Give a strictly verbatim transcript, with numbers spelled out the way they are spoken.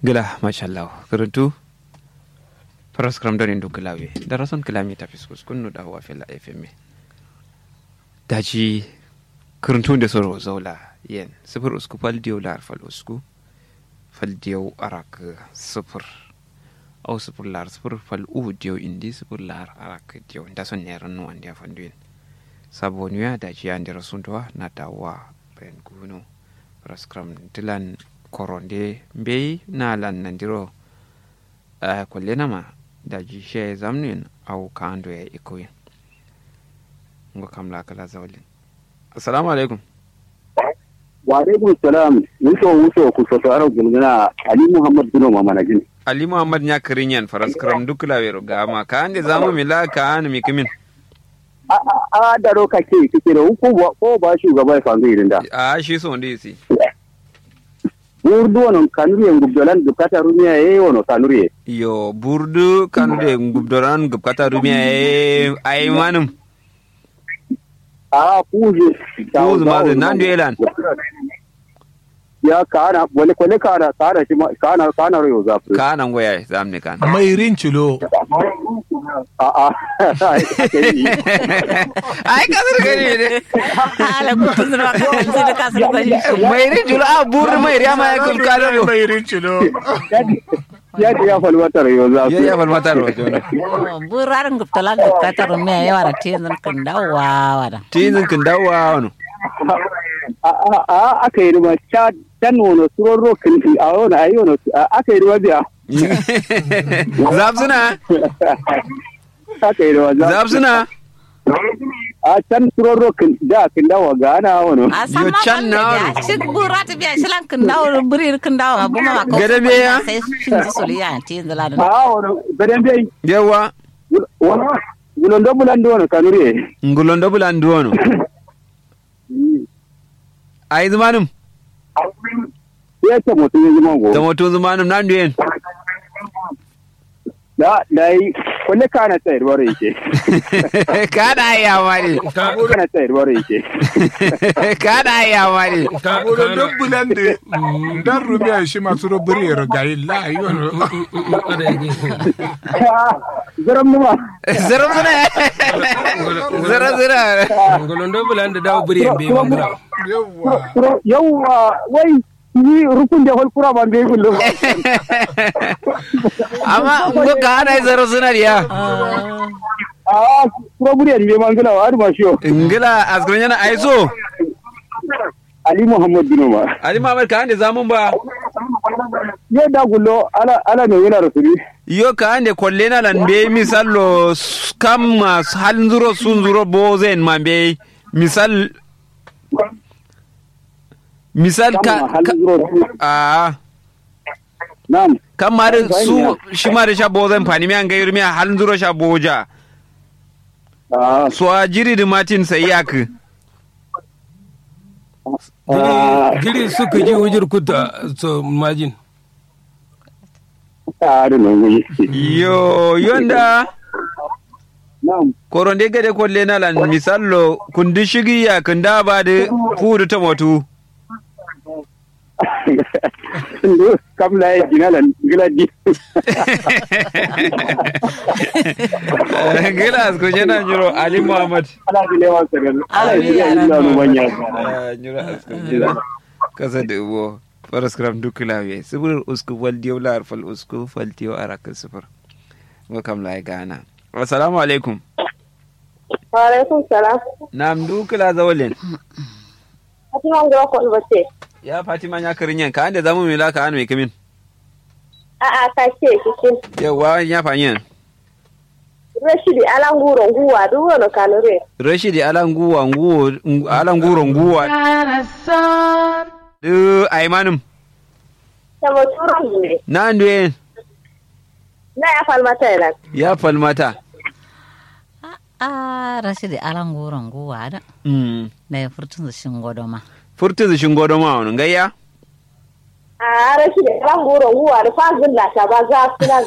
gila mashallah karantu faras kram don indu kilawe darason kilami ta fiskus kunnu da huwa fil fm daji karantu da soro zaula yen sifir usku fal diyo lar fal usku fal diyo arak sifir au sifir lar sifir fal u diyo indi sifir lar arak diyo da son ne ran wan dia fanduin sabonu ya daji an dira sunwa na dawa ben gunu faras kram dilan koronde mbey na lan nandiro uh, kolle nama da ji she zamnin au kando ya ikoyin ngo kamla kala zawlin assalamu alaikum wa alaikum salam wuso wuso ku so taro gulgana ali muhammad bin mamanajin ali muhammad nya kirinyan faras kram dukla wero gama ka ande zamu milaka an mi kimin a a da ro kake kike ro ko ko ba shugaba ya fanzu irin da a shi so ndi si burdu wono kanuri ngubdolan gubkata rumiya e wono kanuri yo burdu kanuri ngubdolan gubkata rumiya e ay manum a puje puje ma nan duelan ya kana wale kole kana kana shi kana kana ro zafu kana ngoya zamne kana mai rinchilo a a ai kasar gari ne ala gutun ro ka kasar gari mai rinchilo a burdu mai riya ma kul kana mai rinchilo ya ya falmatar yo zafu ya ya falmatar ro jono burar nguptala gupkatar me ya wara tin kan dawa wada tin kan dawa wono a a aka yi ruwa can wono suron rokin a wani a yi wono aka yi ruwa biya zabsuna aka yi ruwa zabsuna a can suron rokin da kin dawo ga ana wono a san ma kan da shi burat biya shilan kan dawo burir kan dawo abu ma ko gada me ya sai shin ji soliya tin da ladan a wono gadan bai yawa wono gulondo bulando wono kanuri ngulondo bulando wono ai zumanum ya ce mutum ya zama go ta mutum zumanum nan duyen da dai kulle kana tsayar bare yake kada ya mari kana tsayar bare yake kada ya mari kaburo dubbulan de dan rubiya shi masu robiri ya gayi la yono zaram numa zaram zuna zaram zuna ngolondo bulanda dawo buri be mangura yawa yawa wai ni rukun da holkura ban bai gullu amma ngo kana zaram zuna riya ah pro buri be mangula wa ma shiyo ngila asganya na aiso ali muhammad bin umar ali muhammad ka ande zamun ba yo da gullo ala ala ne yana rasuli yo ka ande kollena lan be misallo kam halin zuro sun zuro bozen ma be misal misal ka a nam kamar su shi ma da sha bozen fani mi an ga yurmi halin zuro sha boja ah so ajiri da martin sayak giri suka ji wujir kuta so majin tare ne yo yonda nam koronde gade kolle na lan misallo kundi shigi ya kunda ba da fudu ta motu kam la ginalan giladi gilas ko jena nyuro ali muhammad ala dilewa sagal ala dilewa no banya nyuro asko jira kasa de bo paraskram duklawe subur usku wal diwlar fal usku fal tiyo araka sufur wa kam la gana assalamu alaikum wa alaikum salam nam dukla zawlen fatima ngoro ko bace ya fatima nya karinyan ka ande zamu mila ka an me kimin a a ka ce kikin yawa nya fanyen rashidi alanguro nguwa duwo no kanure rashidi alanguwa nguwo alanguro nguwa du aymanum tamo turan ne nan duyen na ya falmata ila ya falmata a rashidi alanguro nguwa da mm na furtun shin godoma furtun shin godoma won gayya a rashidi alanguro nguwa da fa gulla ta ba za su